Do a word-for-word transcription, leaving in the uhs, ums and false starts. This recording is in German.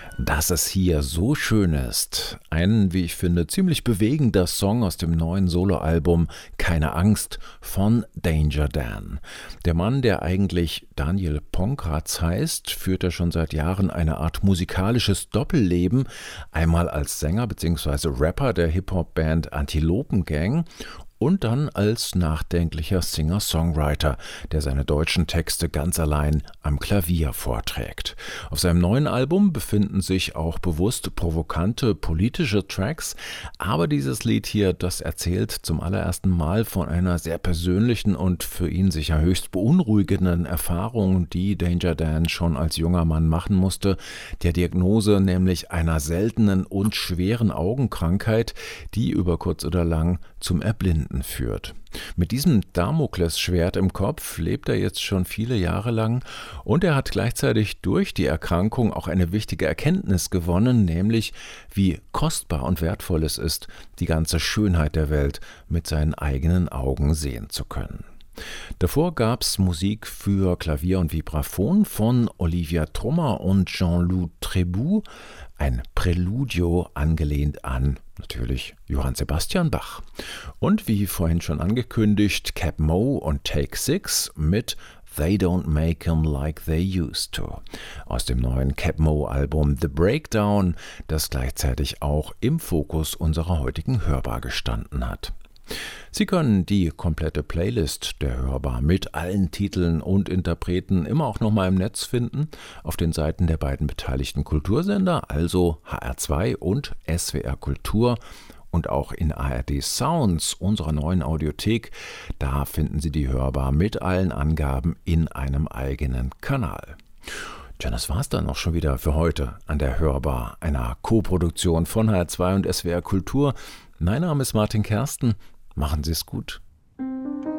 Dass es hier so schön ist. Ein, wie ich finde, ziemlich bewegender Song aus dem neuen Soloalbum Keine Angst von Danger Dan. Der Mann, der eigentlich Daniel Ponkratz heißt, führt er schon seit Jahren eine Art musikalisches Doppelleben. Einmal als Sänger bzw. Rapper der Hip-Hop-Band Antilopen Gang und dann als nachdenklicher Singer-Songwriter, der seine deutschen Texte ganz allein am Klavier vorträgt. Auf seinem neuen Album befinden sich auch bewusst provokante politische Tracks, aber dieses Lied hier, das erzählt zum allerersten Mal von einer sehr persönlichen und für ihn sicher höchst beunruhigenden Erfahrung, die Danger Dan schon als junger Mann machen musste, der Diagnose nämlich einer seltenen und schweren Augenkrankheit, die über kurz oder lang zum Erblinden führt. Mit diesem Damoklesschwert im Kopf lebt er jetzt schon viele Jahre lang und er hat gleichzeitig durch die Erkrankung auch eine wichtige Erkenntnis gewonnen, nämlich wie kostbar und wertvoll es ist, die ganze Schönheit der Welt mit seinen eigenen Augen sehen zu können. Davor gab's Musik für Klavier und Vibraphon von Olivia Trummer und Jean-Loup Trebout, ein Präludio angelehnt an natürlich Johann Sebastian Bach. Und wie vorhin schon angekündigt, Cap Moe und Take Six mit They Don't Make 'Em Like They Used To aus dem neuen Cap Moe-Album The Breakdown, das gleichzeitig auch im Fokus unserer heutigen Hörbar gestanden hat. Sie können die komplette Playlist der Hörbar mit allen Titeln und Interpreten immer auch nochmal im Netz finden, auf den Seiten der beiden beteiligten Kultursender, also H R zwei und S W R Kultur und auch in A R D Sounds, unserer neuen Audiothek. Da finden Sie die Hörbar mit allen Angaben in einem eigenen Kanal. Tja, das war's dann auch schon wieder für heute an der Hörbar, einer Co-Produktion von H R zwei und S W R Kultur. Mein Name ist Martin Kersten. Machen Sie es gut.